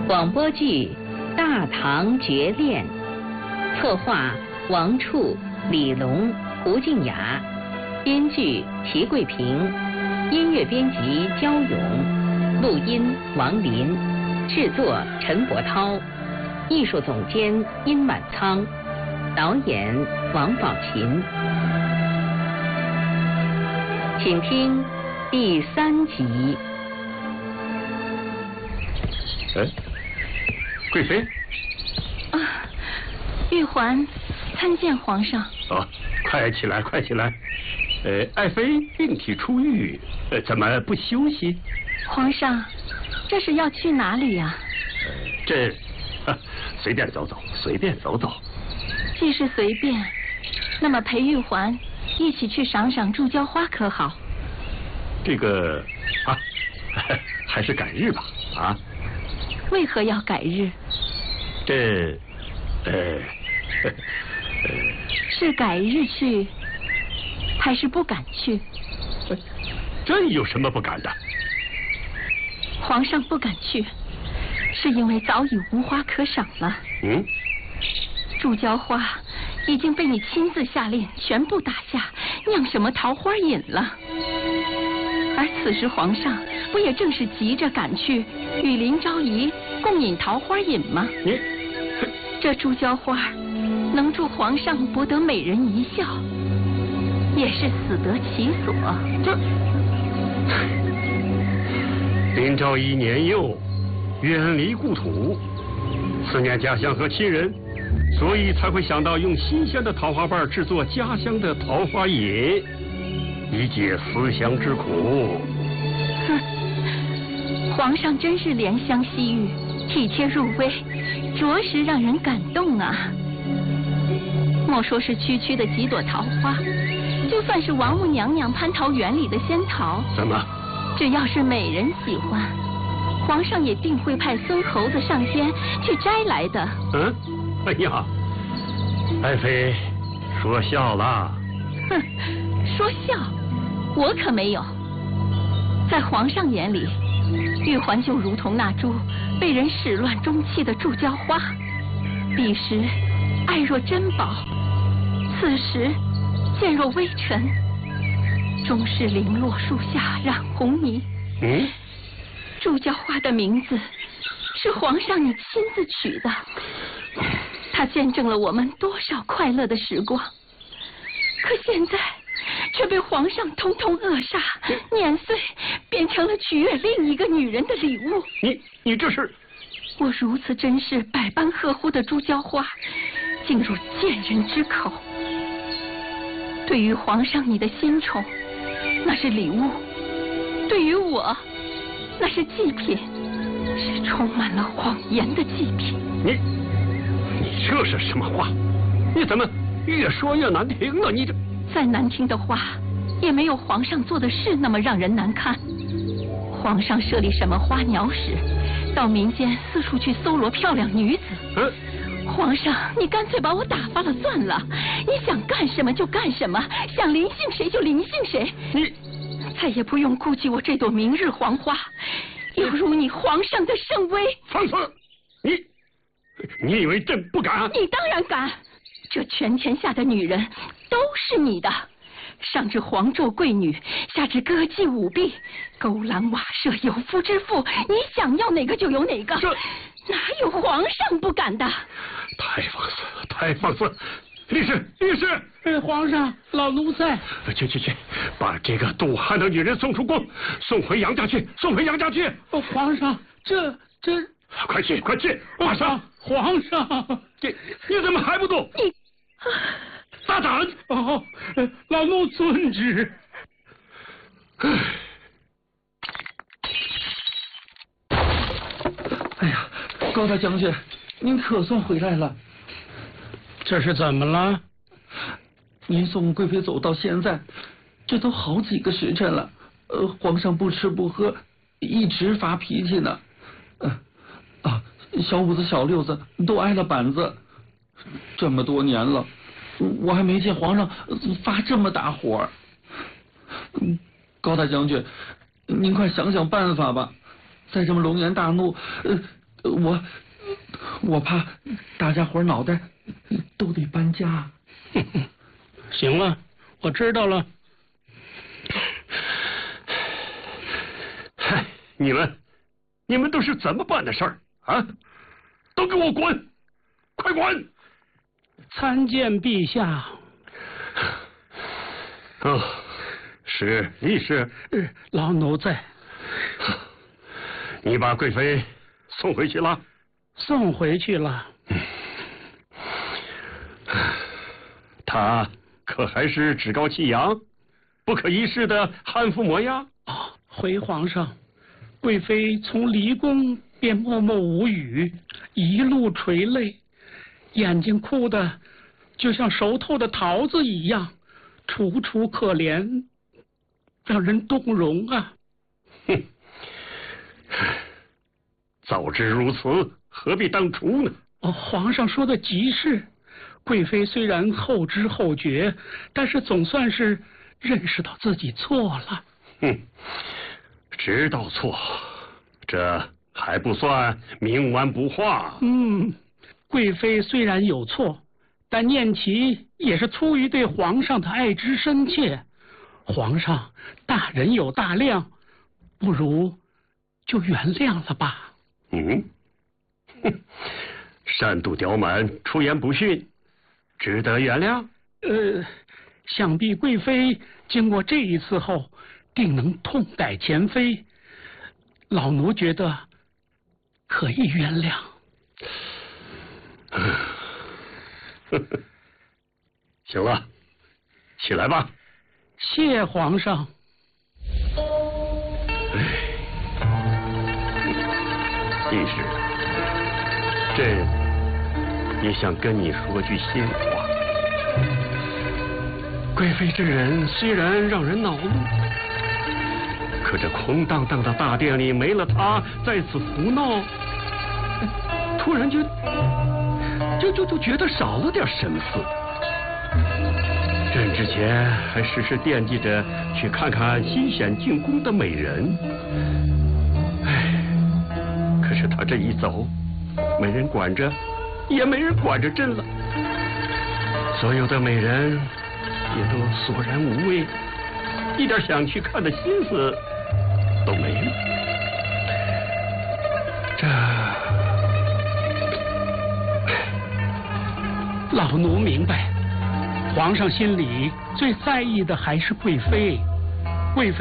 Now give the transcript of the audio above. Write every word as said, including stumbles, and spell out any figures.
广播剧《大唐绝恋》，策划王处、李龙、胡静雅，编剧齐桂平，音乐编辑焦勇，录音王林，制作陈伯涛，艺术总监殷满仓，导演王宝琴。请听第三集。 哎，贵妃。 啊，玉环参见皇上。 哦，快起来，快起来。呃，爱妃病体初愈，呃，怎么不休息？ 皇上，这是要去哪里呀？ 呃，这，啊，随便走走，随便走走。 既是随便，那么陪玉环一起去赏赏祝胶花可好？ 这个啊，还是改日吧。啊？ 为何要改日？ 这，呃，呃， 是改日去，还是不敢去？ 这有什么不敢的？ 皇上不敢去，是因为早已无花可赏了。 嗯。 祝胶花已经被你亲自下令全部打下，酿什么桃花饮了。而此时皇上不也正是急着赶去与林昭仪共饮桃花饮吗？ 你这祝胶花能助皇上博得美人一笑，也是死得其所。 这林昭仪年幼，远离故土，思念家乡和亲人，所以才会想到用新鲜的桃花瓣制作家乡的桃花饮，以解思乡之苦。 哼，皇上真是怜香惜玉，体贴入微，着实让人感动啊。莫说是区区的几朵桃花，就算是王母娘娘蟠桃园里的仙桃， 怎么？ 只要是美人喜欢，皇上也定会派孙猴子上仙去摘来的。 嗯，哎呀，爱妃说笑了。 哼，说笑，我可没有。在皇上眼里，玉环就如同那株被人始乱终弃的祝胶花，彼时爱若珍宝，此时见若微尘，终是零落树下染红泥。 嗯， 祝胶花的名字是皇上你亲自取的，它见证了我们多少快乐的时光，可现在却被皇上通通扼杀碾碎，变成了取悦另一个女人的礼物。 你你这是？ 我如此珍视百般呵护的祝胶花，竟入贱人之口。对于皇上你的新宠，那是礼物；对于我，那是祭品，是充满了谎言的祭品。 你你这是什么话？你怎么越说越难听了？你这再难听的话，也没有皇上做的事那么让人难堪。皇上设立什么花鸟使，到民间四处去搜罗漂亮女子。 嗯， 皇上，你干脆把我打发了算了，你想干什么就干什么，想临幸谁就临幸谁。 你再也不用顾及我这朵明日黄花，犹如你皇上的圣威。 放肆！你你以为朕不敢？ 你当然敢！这全天下的女人都是你的，上至皇胄贵女，下至歌妓舞婢，勾栏瓦舍，有夫之妇，你想要哪个就有哪个。 这哪有皇上不敢的？ 太放肆了，太放肆了！律师，律师， 哎，皇上，老奴在。 去去去，把这个杜汉的女人送出宫，送回杨家去，送回杨家去。 哦，皇上，这这， 快去，快去，马上！ 皇上， 这你怎么还不动？ 你大胆！ 哦，老奴遵旨。哎呀，高大将军，您可算回来了。 这是怎么了？ 您送贵妃走到现在，这都好几个时辰了。呃，皇上不吃不喝，一直发脾气呢。呃，啊，小五子、小六子都挨了板子。这么多年了，我还没见皇上发这么大火。高大将军，您快想想办法吧！再这么龙颜大怒，呃， 我我怕大家伙脑袋都得搬家。 行了，我知道了。 嗨，你们，你们都是怎么办的事儿啊？都给我滚！快滚！ 参见陛下。 哦，是你是？ 老奴在。 你把贵妃送回去了？ 送回去了。 她可还是趾高气扬、不可一世的悍妇模样？ 哦，回皇上，贵妃从离宫便默默无语，一路垂泪，眼睛哭得就像熟透的桃子一样，楚楚可怜，让人动容啊！ 哼，早知如此，何必当初呢？ 哦，皇上说的极是。贵妃虽然后知后觉，但是总算是认识到自己错了。 哼，知道错，这还不算冥顽不化。 嗯，贵妃虽然有错，但念其也是出于对皇上的爱之深切。皇上大人有大量，不如就原谅了吧。 嗯，哼，善妒刁蛮，出言不逊，值得原谅？ 呃，想必贵妃经过这一次后，定能痛改前非。老奴觉得可以原谅。 行了，起来吧。 谢皇上。 义士，朕也想跟你说句心话。贵妃这人虽然让人恼怒，可这空荡荡的大殿里没了她，在此胡闹，突然就就就就觉得少了点什么似的。朕之前还时时惦记着去看看新选进宫的美人，唉。可是他这一走，没人管着，也没人管着朕了。所有的美人也都索然无味，一点想去看的心思都没了。这， 老奴明白，皇上心里最在意的还是贵妃。贵妃